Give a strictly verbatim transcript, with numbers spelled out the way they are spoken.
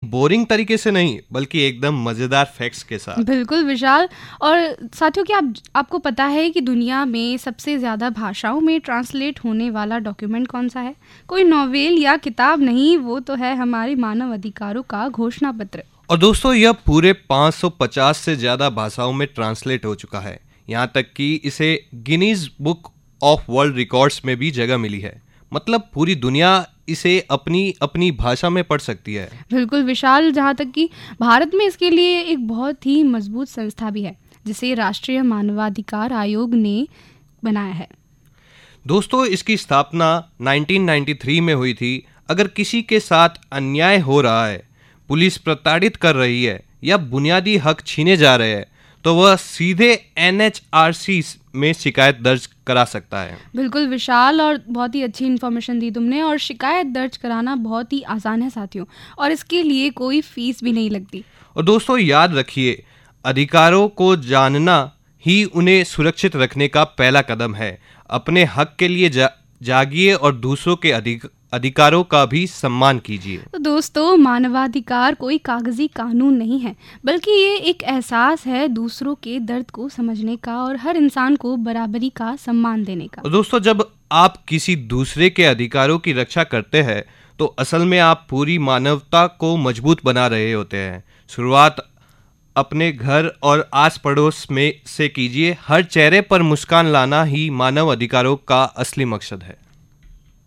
Boring तरीके से नहीं बल्कि एकदम मजेदार फैक्ट्स के साथ। बिल्कुल विशाल। और साथियों, क्या आप, आपको पता है कि दुनिया में सबसे ज़्यादा भाषाओं में ट्रांसलेट होने वाला डॉक्यूमेंट कौन सा है? कोई नॉवेल या किताब नहीं, वो तो है हमारे मानव अधिकारों का घोषणा पत्र। और दोस्तों, यह पूरे पाँच सौ पचास से ज़्यादा भाषाओं में ट्रांसलेट हो चुका है। यहाँ तक कि इसे Guinness book of world records में भी जगह मिली है। मतलब पूरी दुनिया इसे अपनी अपनी भाषा में पढ़ सकती है। बिल्कुल विशाल। जहाँ तक कि भारत में इसके लिए एक बहुत ही मजबूत संस्था भी है, जिसे राष्ट्रीय मानवाधिकार आयोग ने बनाया है। दोस्तों, इसकी स्थापना उन्नीस सौ तिरानवे में हुई थी। अगर किसी के साथ अन्याय हो रहा है, पुलिस प्रताड़ित कर रही है या बुनियादी हक छीने जा रहे हैं, तो वह सीधे एन एच आर सी में शिकायत दर्ज करा सकता है। बिल्कुल विशाल, और बहुत ही अच्छी इन्फॉर्मेशन दी तुमने। और शिकायत दर्ज कराना बहुत ही आसान है साथियों, और इसके लिए कोई फीस भी नहीं लगती। और दोस्तों, याद रखिए, अधिकारों को जानना ही उन्हें सुरक्षित रखने का पहला कदम है। अपने हक के लिए जा, जागिए और दूसरों के अधिक अधिकारों का भी सम्मान कीजिए। तो दोस्तों, मानवाधिकार कोई कागजी कानून नहीं है, बल्कि ये एक एहसास है दूसरों के दर्द को समझने का और हर इंसान को बराबरी का सम्मान देने का। और दोस्तों, जब आप किसी दूसरे के अधिकारों की रक्षा करते हैं, तो असल में आप पूरी मानवता को मजबूत बना रहे होते हैं। शुरुआत अपने घर और आस पड़ोस में से कीजिए। हर चेहरे पर मुस्कान लाना ही मानव अधिकारों का असली मकसद है।